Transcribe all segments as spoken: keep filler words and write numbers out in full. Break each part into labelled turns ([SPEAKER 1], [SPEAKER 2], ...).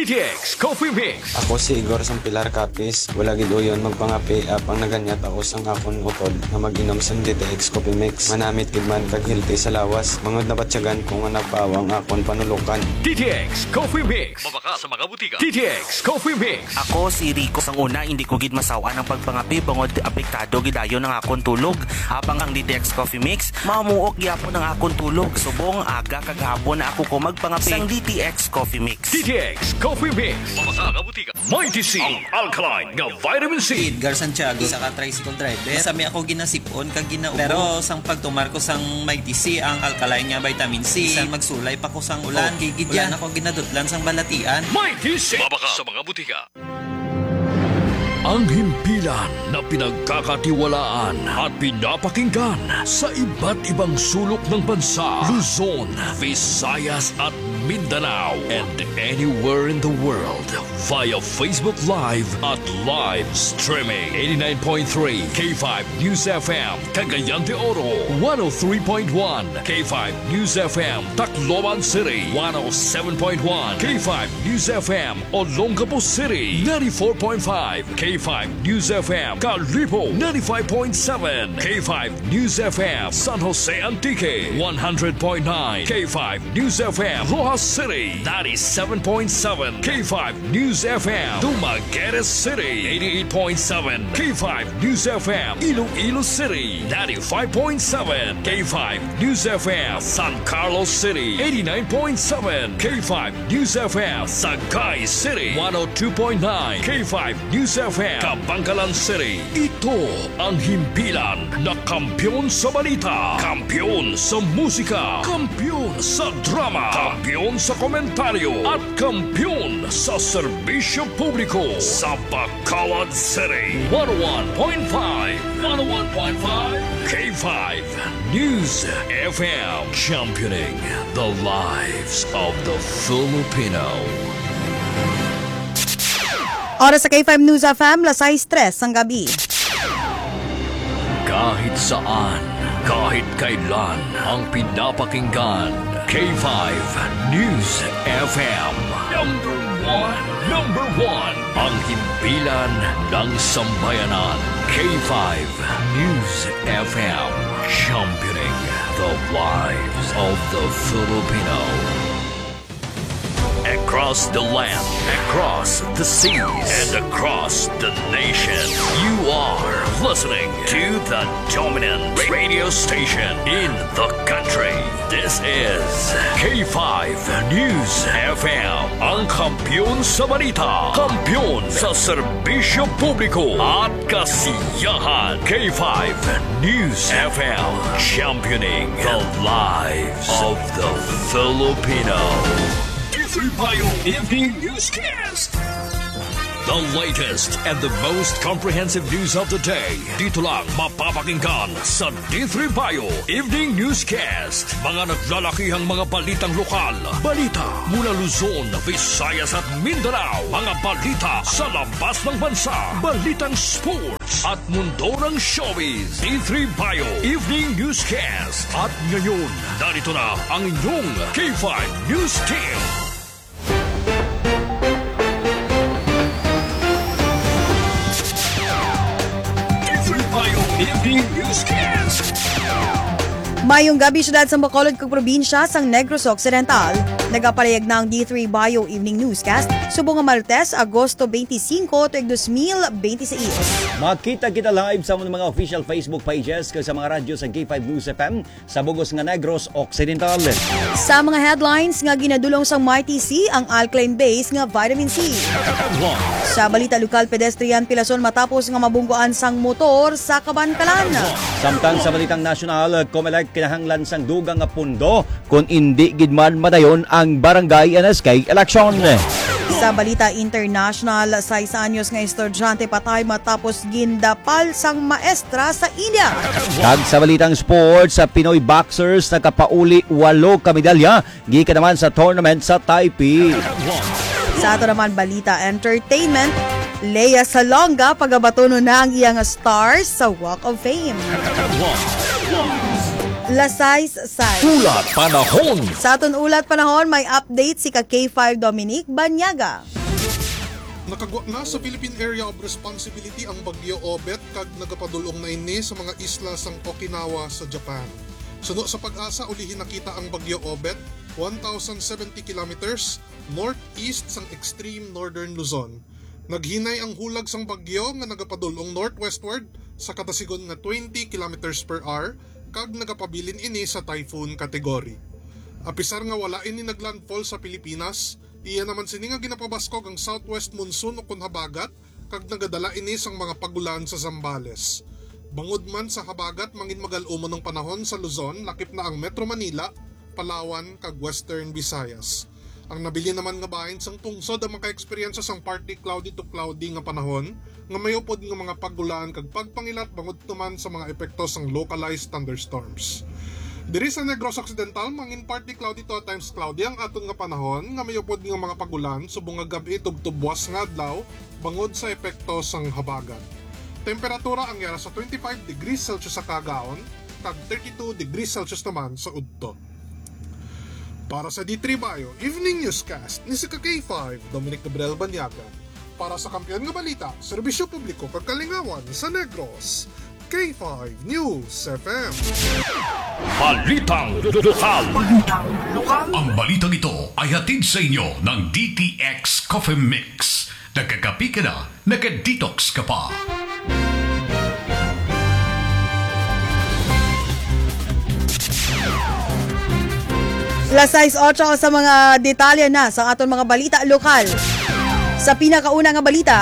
[SPEAKER 1] D T X Coffee Mix.
[SPEAKER 2] Ako si Igor Sampilar Capis. Wala gid uyon magpangapi apang naganyat ako sang akon utod na mag-inom sa D T X Coffee Mix. Manamit gid man kag hilti sa lawas. Mangod na batyagan kung nga napawang akon panulukan.
[SPEAKER 1] D T X Coffee Mix. Mabaka sa mga butika. D T X Coffee Mix.
[SPEAKER 3] Ako si Rico. Sang una hindi ko gid masawa ng pagpangapi bangod apektado gidayo ng akon tulog. Habang ang D T X Coffee Mix mamuok gyapon ng akon tulog. Subong aga kag hapon na ako ko magpangapi sang D T X Coffee Mix.
[SPEAKER 1] D T X Coffee Mix. Mabaka ka butika. Mighty C. Ang alkaline nga vitamin C.
[SPEAKER 4] Edgar Santiago sa ka-tricycle driver. Sami ako ginasipon kag ginaubo. Pero sang pagtumar ko sang Mighty C ang alkaline nga vitamin C. Sang magsulay pa ko sang ulan. Oh, gigid yan ako ginadutlan sang balatian.
[SPEAKER 1] Mighty C. Mabaka sa mga butika. Ang himpilan na pinagkakatiwalaan at pinapakinggan sa iba't ibang sulok ng bansa, Luzon, Visayas at Mindanao, and anywhere in the world via Facebook Live at live streaming. eighty-nine point three K five News F M, Cagayan de Oro, one oh three point one K five News F M, Tacloban City, one oh seven point one K five News F M, Olongapo City, ninety-four point five K five News F M, Calibo, ninety-five point seven K five News F M, San Jose Antique, one hundred point nine K five News F M, Rojas City, ninety-seven point seven K five News F M, Dumaguete City, eighty-eight point seven K five News F M, Iloilo City, ninety-five point seven K five News F M, San Carlos City, eighty-nine point seven K five News F M, Sagay City, one oh two point nine K five News F M, Kabangkalan City. Ito ang himpilan na kampyon sa balita, kampyon sa musika, kampyon sa drama, kampyon sa komentaryo, at kampyon sa serbisyo publiko sa Bacolod City. one oh one point five one oh one point five K five News F M, championing the lives of the Filipino.
[SPEAKER 5] Oras sa K five News F M, alas tres ang gabi.
[SPEAKER 1] Kahit saan, kahit kailan, ang pinapakinggan, K five News F M. Number one, number one, ang himpilan ng sambayanan, K five News F M, championing the lives of the Filipino. Across the land, across the seas, and across the nation, you are listening to the dominant radio station in the country. This is K five News F M, ang kampyon sa balita, kampyon sa serbisyo publiko at kasiyahan. K five News F M, championing the lives of the Filipino. Bayo Evening Newscast. The latest and the most comprehensive news of the day. Dito lang mapapakinggan sa D three Bayo Evening Newscast. Mga naglalakihang mga balitang lokal. Balita mula Luzon, Visayas at Mindanao. Mga balita sa labas ng bansa. Balitang sports at mundo ng showbiz. D three Bayo Evening Newscast. At ngayon, narito na ang inyong K five News Team.
[SPEAKER 5] Mayong gabi syudad sa Bacolod kag probinsya sang Negros Occidental. Nagapalayag na ang D three Bayo Evening Newscast subong nga Martes, Agosto twenty-five, tuig twenty twenty-six.
[SPEAKER 6] Makita kita live sa mga official Facebook pages kag sa mga radyo sa K five News F M sa bugos nga Negros Occidental.
[SPEAKER 5] Sa mga headlines nga ginadulong sang Mighty C ang alkaline base nga vitamin C. Sa balita lokal, pedestrian pilason matapos nga mabunggoan sang motor sa Kabangkalan.
[SPEAKER 6] Samtang sa balitang nasyonal, Comelec kinahanglan sang dugang nga pundo kung hindi gid man madayon ang barangay N S K election.
[SPEAKER 5] Sa balita international, sais anyos nga estudyante patay matapos gindapal sang maestra sa India.
[SPEAKER 6] Kag sa balitang sports, sa Pinoy boxers nakapauli walo ka medalya gikan naman sa tournament sa Taipei.
[SPEAKER 5] Sa ato naman balita entertainment, Lea Salonga pagabatono na ang iyang stars sa Walk of Fame. Lasay-say.
[SPEAKER 1] Ulat panahon.
[SPEAKER 5] Sa aton ulat panahon, may update si ka K five Dominic Banyaga.
[SPEAKER 7] Nakagwa na sa Philippine Area of Responsibility ang bagyo Obet kag nagapadulong na ini sa mga isla sang Okinawa sa Japan. Suno sa pag-asa ulihin nakita ang bagyo Obet one thousand seventy kilometers northeast sang extreme northern Luzon. Naghinay ang hulag sang bagyo nga nagapadulong northwestward sa katasigon nga twenty kilometers per hour kag nagapabilin ini sa typhoon category. Apisar nga wala ini naglandfall sa Pilipinas, iya naman sini nga ginapabaskog ang southwest monsoon o kun habagat kag nagadala ini sang mga pagulan sa Zambales. Bangod man sa habagat mangin magal-umo ng panahon sa Luzon, lakip na ang Metro Manila, Palawan kag Western Visayas. Ang nabili naman nga bahin sang tungsod ang maka-experience sang partly cloudy to cloudy nga panahon nga mayupod nga mga pagulan kag pagpangilat bangod tuman sa mga epekto sang localized thunderstorms. Diri sa Negros Occidental, mangin partly cloudy to at times cloudy ang aton nga panahon nga mayupod nga mga pagulan subong nga gabi tubtubwas nga adlaw bangod sa epekto sang habagat. Temperatura ang yara sa twenty-five degrees Celsius sa Cagaon kag thirty-two degrees Celsius naman sa Udto. Para sa D three Bayo Evening Newscast ni si ka K five Dominic Gabriel Banyaga. Para sa kampiyon nga balita, serbisyo publiko kag kalingawan sa Negros, K five News F M.
[SPEAKER 1] Balitang lokal. Balitang lokal. Ang balitang ito ay hatid sa inyo ng D T X Coffee Mix. Nagkakapi ka na, nagka-detox ka pa.
[SPEAKER 5] Lasay ocho sa mga detalye na sa aton mga balita lokal. Sa pinakauna nga balita,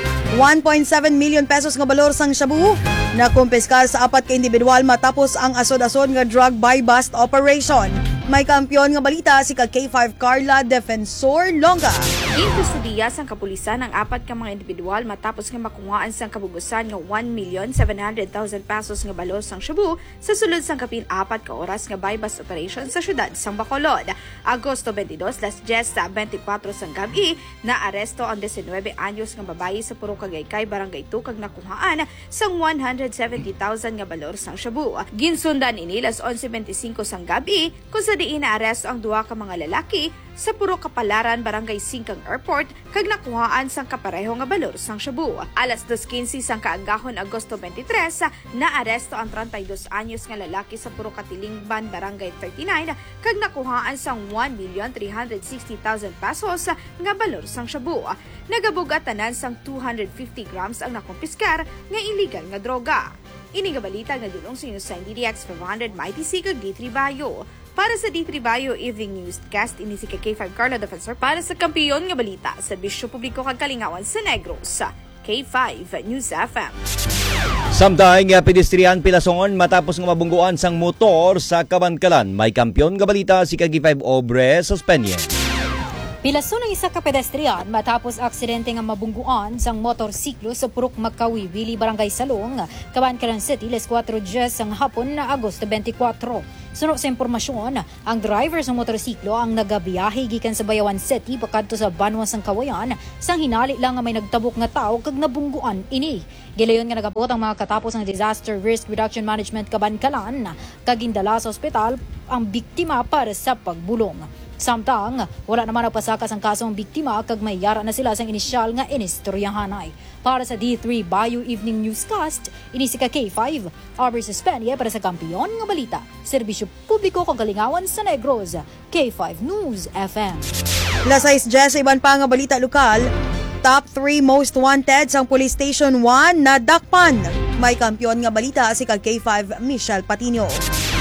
[SPEAKER 5] one point seven million pesos nga balor sang shabu na kumpiskal sa apat ka individual matapos ang asod-asod nga drug buy-bust operation. May kampiyon nga balita si ka K five Carla Defensor Longa.
[SPEAKER 8] Inkustudiya sang kapulisan ang apat ka mga individual matapos nga makungaan sang kabugusan nga one million seven hundred thousand pesos nga balor sang shabu sa sulod sang kapin apat ka oras nga buy-bust operation sa syudad sang Bacolod. Agosto twenty-dos, las diyes sa twenty-four sang gabi, na aresto ang nineteen anyos nga babayi sa Puro Kagaykay, Barangay two kag nakuhaan sang one hundred seventy thousand nga balor sang shabu. Ginsundan ini las eleven twenty-five sang gabi kung sa diin na-aresto ang duha ka mga lalaki sa Puro Kapalaran, Barangay Singkang Airport kag nakuhaan sang kapareho nga balor sang shabu. Alas two fifteen sang kaagahon Agosto twenty-three, na-aresto ang thirty-two anyos nga lalaki sa Puro Katilingban, Barangay thirty-nine kag nakuhaan sang one million three hundred sixty thousand pesos nga balor sang shabu. Nagabugatanan sang two hundred fifty grams ang nakumpiskar nga illegal nga droga. Ini nga balita nga dulong sa inyo sa D D X five hundred Mighty C kag D three Bayo. Para sa D three Bayo Evening Newscast, ini si K five Carla Defensor para sa kampiyon nga balita, serbisyo publiko kag kalingawan sa Negros, K five News F M.
[SPEAKER 6] Samtang nga pedestrian pilasongon matapos nga mabungguan sang motor sa Kabangkalan, may kampiyon nga balita si K five Obre Suspenye.
[SPEAKER 9] Pilason ng isa ka pedestrian matapos aksidente nga mabungguan sang motorsiklo sa Purok Magkawi, Wili, Barangay Salong, Kabangkalan City, alas four diyes ang hapon na Agosto twenty-four. Suno sa impormasyon, ang driver sa motorsiklo ang nagabiyahe gikan sa Bayawan City pakadto sa Banwa sang Kawayan, sang hinali lang nga may nagtabok nga tao kag nabungguan ini. Gilayon nga nagabot ang mga katapos ng Disaster Risk Reduction Management Kabangkalan, kag gindala sa ospital ang biktima para sa pagbulong. Samtang, wala naman nagpasakas ang kasong biktima kag may yara na sila sang inisyal nga inistoryahanay. Para sa D three Bayo Evening Newscast, ini si ka K five, Aubrey Suspenye para sa kampiyon nga balita, serbisyo publiko kag kalingawan sa Negros, K five News F M.
[SPEAKER 5] Lasay diyes sa iban pa nga balita lokal, top three most wanted sang Police Station one na dakpan. May kampiyon nga balita si ka K five Michelle Patino.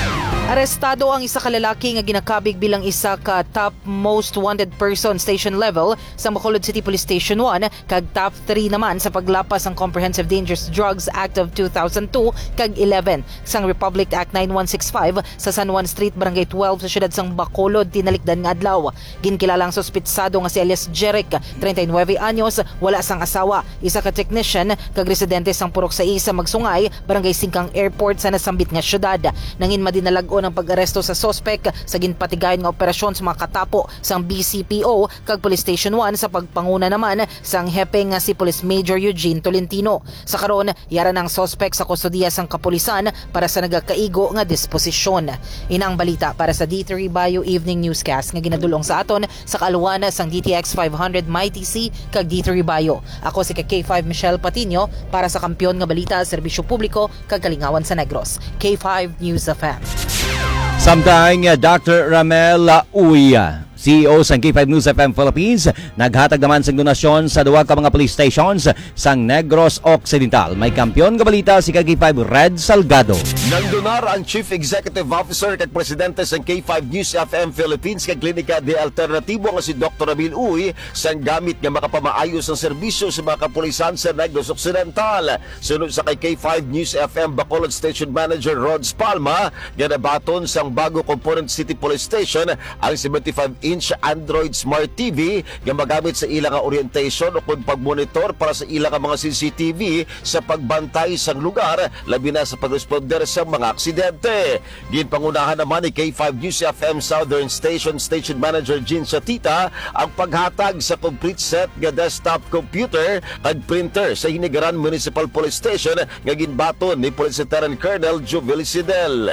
[SPEAKER 10] Arestado ang isa ka lalaki nga ginakabig bilang isa ka top most wanted person station level sa Bacolod City Police Station one kag top three naman sa paglapas ang Comprehensive Dangerous Drugs Act of two thousand two kag eleven sang Republic Act ninety-one sixty-five sa San Juan Street, Barangay twelve sa siyudad sang Bacolod tinalikdan nga adlaw. Ginkilalang suspitsado nga si alias Jeric, thirty-nine anyos, wala sang asawa, isa ka technician kag residente sang Purok sa Isa Magsungay, Barangay Singkang Airport sa nasambit nga siyudad. Nangin madinalag bag-o ng pag-aresto sa sospek sa ginpatigayon nga operasyon sa mga katapo sang B C P O kag Police Station one sa pagpanguna naman sang hepe nga si Police Major Eugene Tolentino. Sa karon, yara ng sospek sa kustodiya sang kapulisan para sa nagakaigo nga disposisyon. Inang balita para sa D three Bio Evening Newscast nga ginadulong sa aton sa kaluwan sang D T X five hundred My T C kag D three Bio. Ako si K five Michelle Patino para sa Kampiyon nga Balita, Serbisyo Publiko kag Kalingawan sa Negros. K five News F M.
[SPEAKER 6] Samtang Doctor Ramel Uy, C E O sang K five News F M Philippines, naghatag naman sang donasyon sa duwa ka mga police stations sang Negros Occidental. May kampiyon nga balita si K five Red Salgado.
[SPEAKER 11] Nagdonar ang Chief Executive Officer kag Presidente sang K five News F M Philippines kag Klinika de Alternatibo nga si Doctor Ramel Uy sang gamit nga makapamaayos ang serbisyo sa mga kapulisan sa Negros Occidental. Sunod sa kay K five News F M Bacolod Station Manager Rods Palma, ganabaton sang bago Component City Police Station ang seventy-five inch Android Smart T V nga magamit sa ilang orientation o kung pagmonitor para sa ilang mga C C T V sa pagbantay sa lugar, labi na sa pagresponder sa mga aksidente. Ginpangunahan naman ni K five News F M Southern Station Station Manager Jean Satita ang paghatag sa complete set nga desktop computer at printer sa Hinigaran Municipal Police Station nga ginbaton ni Police Lieutenant Colonel Jovel Sidel.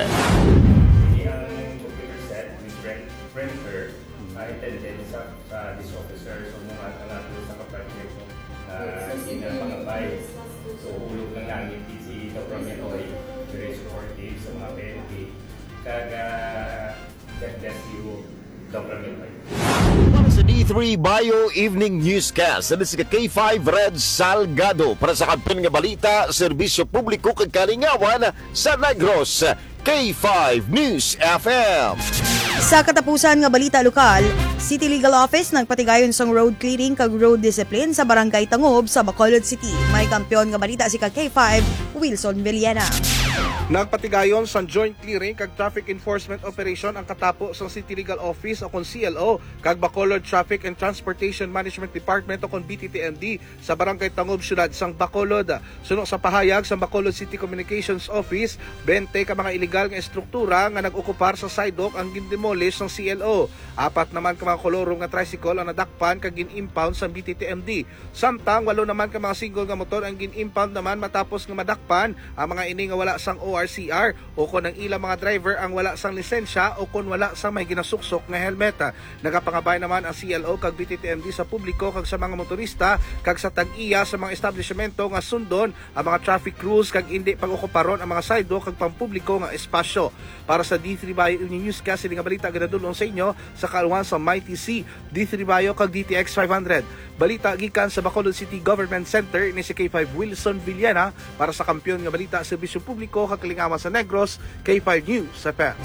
[SPEAKER 11] Para sa D three Bio Evening Newscast, sa si K five Red Salgado para sa Kampiyon nga Balita, Serbisyo Publiko kag Kalingawan sa Negros. K five News F M.
[SPEAKER 5] Sa katapusan nga balita lokal, City Legal Office nagpatigayon sang road clearing kag road discipline sa Barangay Tangob sa Bacolod City. May kampiyon nga balita si K five Wilson Villena.
[SPEAKER 7] Nagpatigayon sa joint clearing kag traffic enforcement operation ang katapo sa City Legal Office o kon C L O kag Bacolod Traffic and Transportation Management Department o kon B T T M D sa Barangay Tangob, syudad sang Bacolod. Suno sa pahayag sa Bacolod City Communications Office, twenty ka mga illegal nga estruktura nga nag-okupar sa sidewalk ang gindemolish ng C L O. Apat naman ka mga kolorong nga tricycle ang nadakpan kag gin-impound sa B T T M D. Samtang walo naman ka mga single nga motor ang gin-impound naman matapos nga madakpan ang mga ini nga wala sang O R C R o kon ang ilang mga driver ang wala sang lisensya o kon wala sang may ginasuksok nga helmet. Nagapangabay naman ang C L O kag B T T M D sa publiko kag sa mga motorista kag sa tag-iya sa mga establishmento nga sundon ang mga traffic rules kag indi pag-okuparon ang mga sidewalk kag pampubliko nga espasyo. Para sa D three Bio Evening Newscast, sila nga balita ginadulong sa inyo sa kaluwan sa My T C, D three Bio kag D T X five hundred. Balita gikan sa Bacolod City Government Center ni si K five Wilson Villena para sa Kampiyon nga Balita, Serbisyo Publiko kag Kalingawan sa Negros. K five News F M.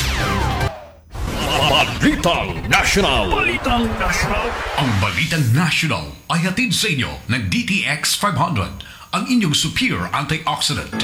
[SPEAKER 1] Balitang National. Balitang National.
[SPEAKER 12] Ang Balitang National ay hatid sa inyo ng D T X five hundred, ang inyong superior antioxidant.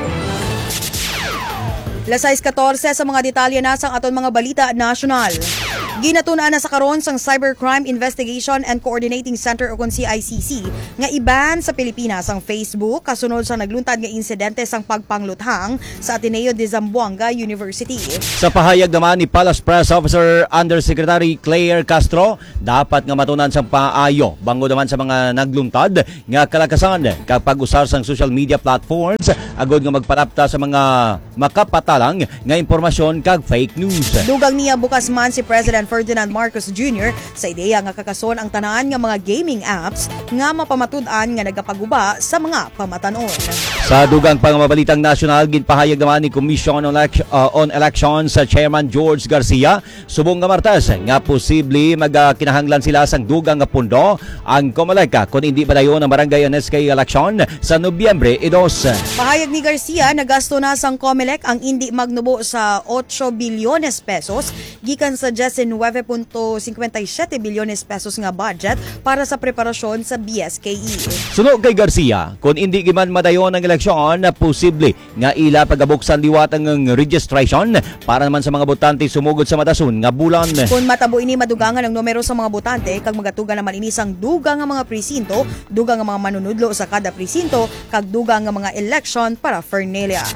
[SPEAKER 5] Alas sais katorse sa mga detalye na sang aton mga balita national. Ginatuna na sa karon sang Cybercrime Investigation and Coordinating Center o kon C I C C nga iban sa Pilipinas ang Facebook kasunod sa nagluntad nga insidente sang pagpangluthang sa Ateneo de Zamboanga University.
[SPEAKER 6] Sa pahayag naman ni Palace Press Officer Undersecretary Claire Castro, dapat nga matunan sang paayo bango naman sa mga nagluntad nga kalakasan kapag usar sang social media platforms agod nga magpadapta sa mga makapatalang nga impormasyon kag fake news.
[SPEAKER 5] Dugang niya bukas man si President Ferdinand Marcos Junior sa ideya nga kakason ang tanan nga mga gaming apps nga mapamatud-an nga nagapaguba sa mga pamatanon.
[SPEAKER 6] Sa dugang pangmabalitang nasyonal, ginpahayag naman ni Commission on, Elec- uh, on Elections sa Chairman George Garcia subong nga Martes nga posible magkinahanglan sila sang dugang nga pundo ang Comelec kung hindi padayon ang barangay N S K election sa Nobyembre two.
[SPEAKER 5] Pahayag ni Garcia, nagasto na sang Comelec ang hindi magnubo sa eight bilyones pesos gikan sa nineteen point five seven bilyones pesos nga budget para sa preparasyon sa B S K E.
[SPEAKER 6] Suno kay Garcia, kung hindi giman madayon ang eleksyon, posible nga ila pagabuksan liwat ang registration para naman sa mga botante sumugod sa matasun nga bulan.
[SPEAKER 5] Kung matabo ini madugangan ang numero sa mga botante, kag magatugan naman ini sang dugang nga mga presinto, dugang nga mga manunudlo sa kada presinto, kag dugang nga mga election para Fernelia.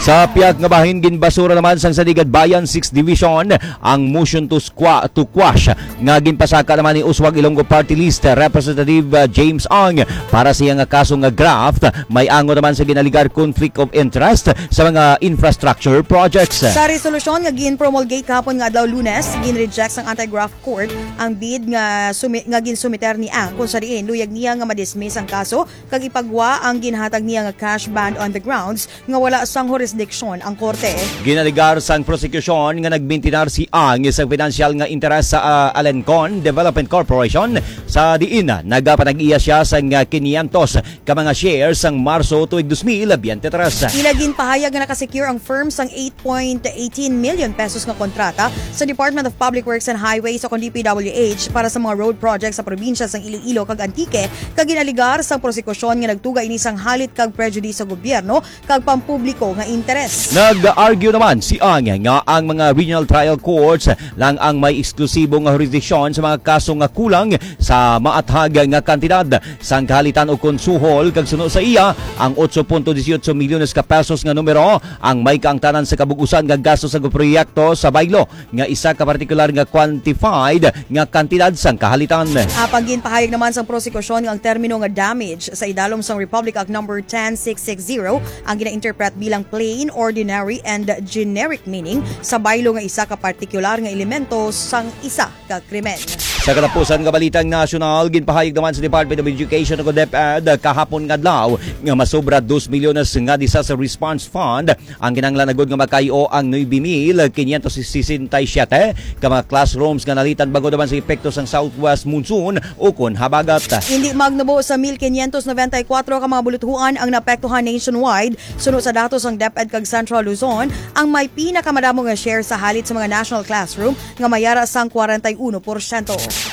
[SPEAKER 6] Sa piyag nga bahin ginbasura naman sang Sandigad Bayan sixth Division ang motion to squa to quash nga ginpasaka naman ni Uswag Ilonggo Party List Representative uh, James Ang para siya nga kaso nga graft may ango naman sa ginaligar conflict of interest sa mga infrastructure projects.
[SPEAKER 5] Sa resolusyon nga gin-promulgate kahapon nga adlaw Lunes, gin-reject sang anti-graft court ang bid nga sumi, nga ginsumiter ni Ang kung sa diin luyag niya nga madismiss ang kaso kag ipagwa ang ginhatag niya nga cash ban on the grounds nga wala sang jurisdiction ang korte.
[SPEAKER 6] Ginaligar sang prosecution nga nagbintinar si Ang sa financial nga interes sa uh, Alencon Development Corporation sa diin nagapanag-iya siya sang quinientos ka mga shares sang Marso tuig two thousand twenty-three.
[SPEAKER 5] Ilagin pahayag nga nakasecure ang firm sang eight point one eight million pesos nga kontrata sa Department of Public Works and Highways o D P W H para sa mga road projects sa probinsya sang Iloilo kag Antique kag ginaligar sang prosekusyon nga nagtuga ini sang halit kag prejudice sa gobyerno kag pampubliko nga interes.
[SPEAKER 6] Nag-argue naman si Ang nga ang mga regional trial courts lang ang may eksklusibo nga jurisdiction sa mga kaso nga kulang sa maathag nga kantidad sang kahalitan o konsuhol kag suno sa iya ang eight point one eight milyones ka pesos nga numero ang may kaangtanan sa kabugusan nga gasto sa proyekto sa baylo nga isa ka partikular nga quantified nga kantidad sang kahalitan.
[SPEAKER 5] Apang ginpahayag naman sang prosekusyon nga ang termino nga damage sa idalom sang Republic Act number ten six sixty ang gina-interpret bilang plain, ordinary and generic meaning sa baylo nga isa ka partikular nga elemento sang isa ka krimen.
[SPEAKER 6] Sa katapusan nga balitang nasyonal, ginpahayag naman sa Department of Education o DepEd kahapon nga adlaw nga masobra two milyones nga disaster response fund ang kinahanglanagod nga makayo ang nine mil quinientos sesentaysiete ka mga classrooms nga nalitan bago naman sa epekto sang southwest monsoon o kon habagat.
[SPEAKER 5] Hindi magnubo sa one thousand quinientos ninety-four ka mga buluthuan ang naapektuhan nationwide sunod sa datos sang DepEd kag Central Luzon ang may pinakamadamo nga share sa halit sa mga national classroom nga mayara sang forty-one percent.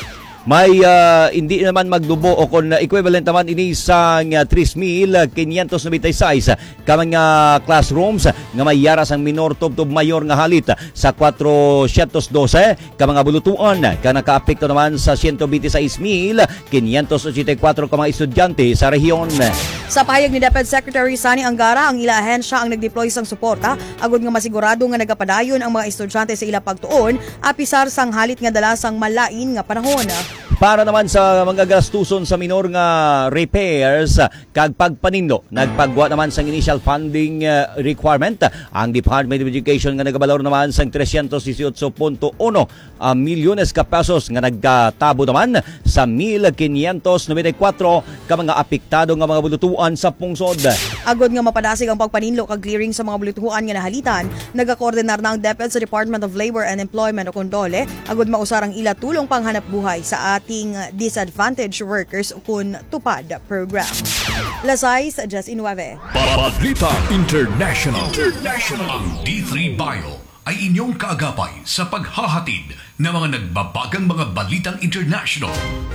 [SPEAKER 6] May uh, hindi naman magdubo o kung equivalent naman ini sa three mil quinientos ninety-six ka mga classrooms nga may yara sang minor tubtob mayor nga halit sa four twelve ka mga bulutuan ka nakaapekto naman sa one hundred twenty-six mil quinientos eighty-four ka mga estudyante sa rehiyon.
[SPEAKER 5] Sa pahayag ni DepEd Secretary Sani Angara, ang ila ahensya ang nagdeploy sang suporta agud nga masigurado nga nagapadayon ang mga estudyante sa ila pagtuon apisar sang halit nga dala sang malain nga panahon.
[SPEAKER 6] Para naman sa mga gastuson sa minor nga repairs kag pagpanindo, nagpagwa naman sang initial funding uh, requirement ang Department of Education nga nagabalor naman sang three eighteen point one uh, milyones ka pesos nga nagtabo naman sa one thousand quinientos ninety-four ka mga apektado nga mga bulutuan sa pungsod.
[SPEAKER 5] Agod nga mapadasig ang pagpaninlo kag clearing sa mga bulutuan nga nahalitan, nagakoordinar na ang DepEd sa Department of Labor and Employment o Condole agod mausar ang ila tulong panghanap buhay sa ating disadvantaged workers kun tupad program. Lasay sa Just Innueve.
[SPEAKER 12] Balita International. International. Ang D three Bio ay inyong kaagapay sa paghahatid ng mga nagbabagang mga balitang international.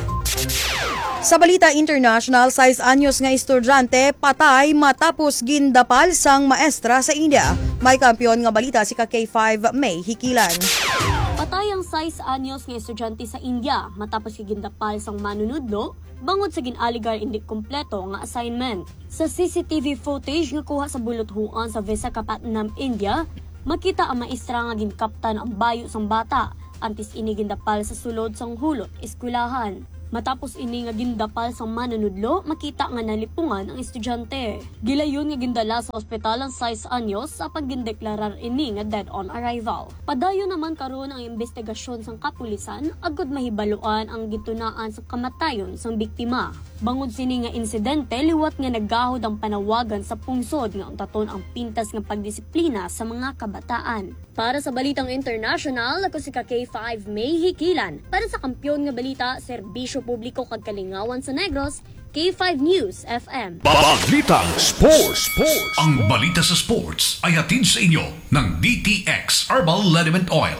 [SPEAKER 5] Sa balita international, sais anyos nga estudyante patay matapos gindapal sang maestra sa India. May kampiyon nga balita si ka K five May Hikilan.
[SPEAKER 13] Patay ang sais anyos nga estudyante sa India matapos gindapal sang manunudlo bangod sa ginaligar indi kompleto nga assignment. Sa C C T V footage nga kuha sa buluthuan sa Visakhapatnam, India, makita ang maestra nga ginkaptan ang bayo sang bata antes ini gindapal sa sulod sang hulot eskwelahan. Matapos ini nga gindapal sa manunudlo, makita nga nalipungan ang estudyante. Gilayon nga gindala sa ospital ang sais anyos sa paggindeklarar ini nga dead on arrival. Padayon naman karon ang investigasyon sang kapulisan agud mahibaluan ang gitunaan sa kamatayon sang biktima. Bangod sini nga insidente, liwat nga naggahod ang panawagan sa pungsod nga untaton ang pintas nga pagdisiplina sa mga kabataan. Para sa balitang international, ako si ka K five May Hikilan. Para sa kampyon nga balita, serbisyo publiko kag kalingawan sa Negros, K five News F M.
[SPEAKER 12] Balitang Sports. Sports. Ang balita sa sports ay hatid sa inyo ng D T X Herbal Liniment Oil.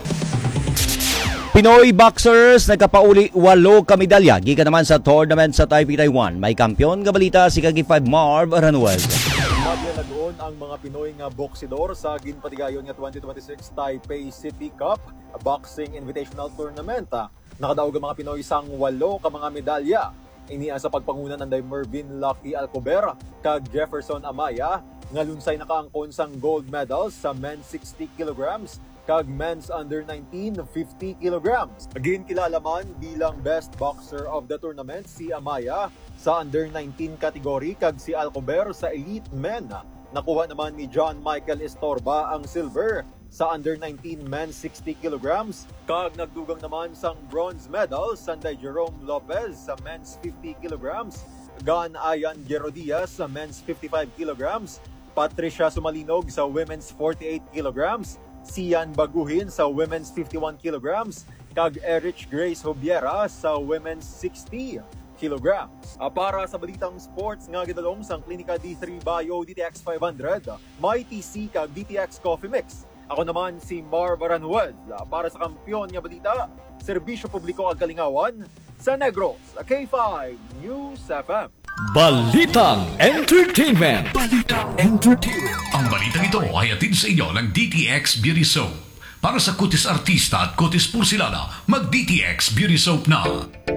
[SPEAKER 6] Pinoy boxers nagkapauli walo ka medalya gikan naman sa tournament sa Taipei, Taiwan. May kampiyon nga balita si K five Marv Ranuel.
[SPEAKER 14] Nag-on ang mga Pinoy nga boksidor sa ginpatigayon nga twenty twenty-six Taipei City Cup Boxing Invitational Tournament. Nakadaog ang mga Pinoy sang walo ka mga medalya. Inian sa pagpangunan ng Mervin Lucky Alcober kag Jefferson Amaya nga lunsay nakaangkon sang gold medals sa men's sixty kilograms kag men's under nineteen fifty kilograms. Again kilala man bilang best boxer of the tournament si Amaya sa under nineteen category kag si Alcober sa elite men. Nakuha naman ni John Michael Estorba ang silver sa under nineteen men's sixty kilograms kag nagdugang naman sang bronze medal Sanday Jerome Lopez sa men's fifty kilograms, Gan Ayan Gerodias sa men's fifty-five kilograms, Patricia Sumalinog sa women's forty-eight kilograms, Sian Baguhin sa women's fifty-one kilograms, kag Erich Grace Hobiera sa women's sixty kilograms. A para sa balitang sports nga gidalong sang Klinika D three Bio D T X five hundred, may T C kag D T X Coffee Mix. Ako naman si Mar Baranwel para sa kampiyon nga balita, serbisyo publiko ag kalingawan sa Negros, K five News F M.
[SPEAKER 12] Balitang Entertainment. Balitang Entertainment. Ang balitang ito ay hatid sa inyo ng D T X Beauty Soap. Para sa kutis artista at kutis porsilana, mag-D T X Beauty Soap na.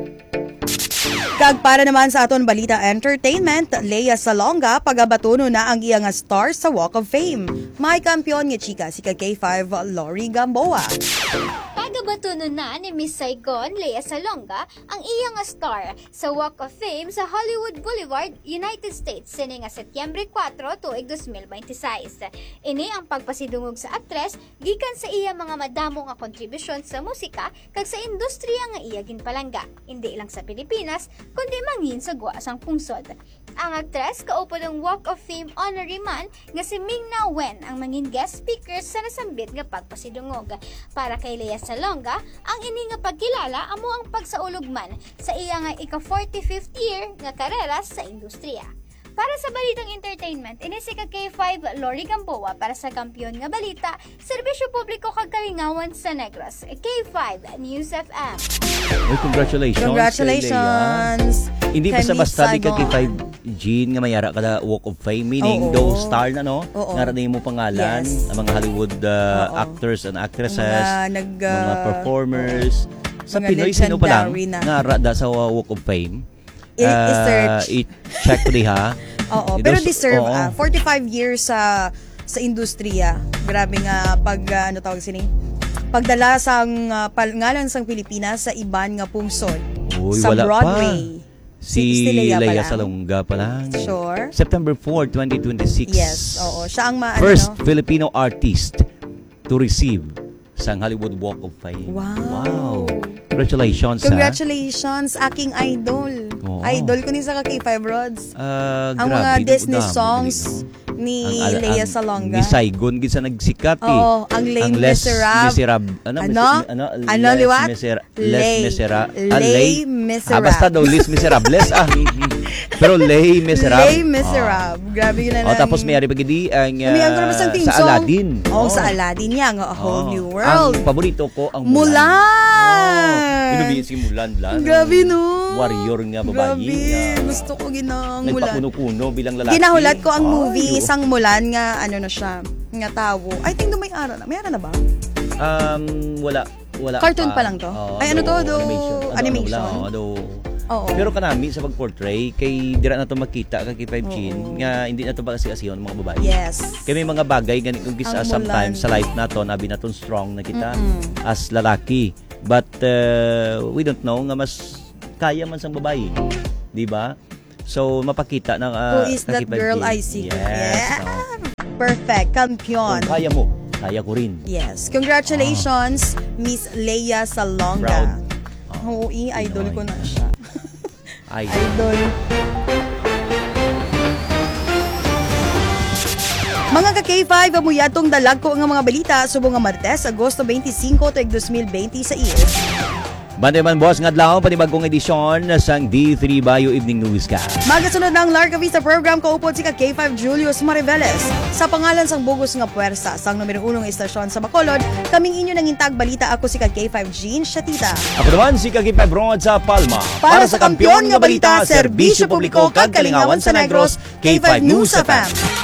[SPEAKER 5] Kag para naman sa aton balita entertainment, Lea Salonga pagabatuno na ang iyang star sa Walk of Fame. May kampiyon nga chika si K five Lori Gamboa.
[SPEAKER 15] Pagabatuno na ni Miss Saigon Lea Salonga ang iyang star sa Walk of Fame sa Hollywood Boulevard, United States sini nga Setyembre kwatro tuig twenty twenty-six. Ini ang pagpasidungog sa aktres gikan sa iya mga madamo nga kontribusyon sa musika kag sa industriya nga iya ginpalangga, hindi lang sa Pilipinas kundi mangin sa guwa sang pungsod. Ang aktres kaupod ang Walk of Fame honorary man nga si Ming-Na Wen ang mangin guest speaker sa nasambit nga pagpasidungog. Para kay Lea Salonga, ang ini nga pagkilala amo ang pagsaulog man sa iya nga ika forty-fifth year nga karera sa industriya. Para sa balitang entertainment, ini si K five Lori Gamboa para sa kampiyon nga balita, serbisyo publiko kag kalingawan sa Negros, K five News F M.
[SPEAKER 6] Well, congratulations.
[SPEAKER 5] Congratulations.
[SPEAKER 6] Hindi pa sa basta di ka K five Jean nga mayara kada Walk of Fame, meaning
[SPEAKER 5] Oo.
[SPEAKER 6] those star na no,
[SPEAKER 5] Oo.
[SPEAKER 6] nga rin mo pangalan,
[SPEAKER 5] Yes.
[SPEAKER 6] ang mga Hollywood uh,
[SPEAKER 5] Oo.
[SPEAKER 6] actors and actresses,
[SPEAKER 5] Mga nag, uh,
[SPEAKER 6] mga performers. Sa
[SPEAKER 5] mga
[SPEAKER 6] Pinoy, sino pa lang
[SPEAKER 5] legendary na.
[SPEAKER 6] nga rada sa uh, Walk of Fame?
[SPEAKER 5] I-
[SPEAKER 6] Uh,
[SPEAKER 5] i-search.
[SPEAKER 6] I-check ko diha.
[SPEAKER 5] Oo,
[SPEAKER 6] Those-
[SPEAKER 5] pero deserve
[SPEAKER 6] oo.
[SPEAKER 5] ah, forty-five years sa sa industriya. Grabe nga pag ah, ano tawag sini? Pagdala sang uh, ngalan sang Pilipinas sa iban nga pungsod.
[SPEAKER 6] Uy,
[SPEAKER 5] sa
[SPEAKER 6] wala
[SPEAKER 5] Broadway.
[SPEAKER 6] pa. Si,
[SPEAKER 5] si Lea pa
[SPEAKER 6] Lea
[SPEAKER 5] lang.
[SPEAKER 6] Salonga pa lang.
[SPEAKER 5] Sure.
[SPEAKER 6] September fourth, twenty twenty-six.
[SPEAKER 5] Yes, oo. Siya ang ma-
[SPEAKER 6] First
[SPEAKER 5] ano,
[SPEAKER 6] Filipino artist to receive sang Hollywood Walk of Fame.
[SPEAKER 5] Wow.
[SPEAKER 6] Wow. Congratulations,
[SPEAKER 5] Congratulations, aking idol.
[SPEAKER 6] Oo.
[SPEAKER 5] Idol ko ni sa K five Rods.
[SPEAKER 6] ha? Ah,
[SPEAKER 5] ang
[SPEAKER 6] grabe,
[SPEAKER 5] mga
[SPEAKER 6] no,
[SPEAKER 5] Disney
[SPEAKER 6] damo,
[SPEAKER 5] songs
[SPEAKER 6] dali, no?
[SPEAKER 5] ni
[SPEAKER 6] Ang-
[SPEAKER 5] Lea
[SPEAKER 6] ang-
[SPEAKER 5] Salonga.
[SPEAKER 6] Ni Saigon gisa nagsikat eh.
[SPEAKER 5] Oo, ang Les Miserables.
[SPEAKER 6] Miserable. Ano?
[SPEAKER 5] Ano?
[SPEAKER 6] Ano?
[SPEAKER 5] Ano,
[SPEAKER 6] Les
[SPEAKER 5] liwat?
[SPEAKER 6] Misera-
[SPEAKER 5] Les-
[SPEAKER 6] Les Misera- ah,
[SPEAKER 5] Les
[SPEAKER 6] Les-
[SPEAKER 5] Miserables.
[SPEAKER 6] Ah, basta daw Les Miserables. ah. Pero Les Miserables.
[SPEAKER 5] Les Miserables. Grabe yun na
[SPEAKER 6] Oh,
[SPEAKER 5] lang.
[SPEAKER 6] tapos may ari pagidi ang uh,
[SPEAKER 5] Umiyan ko na ba sa theme
[SPEAKER 6] sa
[SPEAKER 5] song?
[SPEAKER 6] Aladdin.
[SPEAKER 5] Oo, sa Aladdin yan. A Whole
[SPEAKER 6] Oh.
[SPEAKER 5] New World.
[SPEAKER 6] Ang paborito ko ang Mulan.
[SPEAKER 5] Mulan!
[SPEAKER 6] Inubi si Mulan lang.
[SPEAKER 5] Grabe no.
[SPEAKER 6] Warrior nga babae.
[SPEAKER 5] Grabe.
[SPEAKER 6] nga.
[SPEAKER 5] Gusto ko ginang Mulan.
[SPEAKER 6] Nagpakuno-kuno bilang lalaki.
[SPEAKER 5] Ginahulat ko ang
[SPEAKER 6] Ay,
[SPEAKER 5] movie,
[SPEAKER 6] oh.
[SPEAKER 5] isang Mulan nga ano na siya, nga tawo. I think do may ara na. May ara na ba?
[SPEAKER 6] Um, wala. Wala
[SPEAKER 5] Cartoon pa lang to?
[SPEAKER 6] Oo,
[SPEAKER 5] Ay, ano to? Do-
[SPEAKER 6] Animation. Ano,
[SPEAKER 5] animation?
[SPEAKER 6] Ano, wala, oo, do-
[SPEAKER 5] Oo.
[SPEAKER 6] Pero kanami sa pag-portray, kay dira na to makita kay five Chin,
[SPEAKER 5] Oo.
[SPEAKER 6] nga hindi na to bagasi-asiyon mga babae.
[SPEAKER 5] Yes.
[SPEAKER 6] Kaya may mga bagay ganit kung gisa
[SPEAKER 5] Ang
[SPEAKER 6] sometimes
[SPEAKER 5] Mulan.
[SPEAKER 6] sa life nato nabi naton strong na kita
[SPEAKER 5] Mm-mm.
[SPEAKER 6] as lalaki. But uh, we don't know nga mas kaya man sang babae. Di ba? So mapakita ng uh,
[SPEAKER 5] Who is that girl I see?
[SPEAKER 6] Yes.
[SPEAKER 5] Yeah.
[SPEAKER 6] oo.
[SPEAKER 5] Perfect. Kampiyon.
[SPEAKER 6] Kung kaya mo, kaya ko rin.
[SPEAKER 5] Yes. Congratulations, Miss Lea Salonga.
[SPEAKER 6] Proud.
[SPEAKER 5] Oo, i-idol ko na siya.
[SPEAKER 6] Ay.
[SPEAKER 5] Idol. Mga ka-K five, amuyatong dalag ko ang mga balita subong nga Martes, Agosto twenty-five, tuig twenty twenty sa I E S.
[SPEAKER 6] Bante man boss, ngadlaw panibagong edisyon sang D three Bio Evening Newscast.
[SPEAKER 5] Magasunod ng Larga Vista program kaupod si ka-K five Julius Mariveles. Sa pangalan sang bugos nga puwersa sang numero uno nga istasyon sa Bacolod, kaming inyo nang intag balita ako si ka-K five Jean Shatita.
[SPEAKER 6] Ako naman si K five Rod sa Palma.
[SPEAKER 5] Para, sa kampiyon nga balita, serbisyo publiko kag kalingawan sa Negros, K five News F M.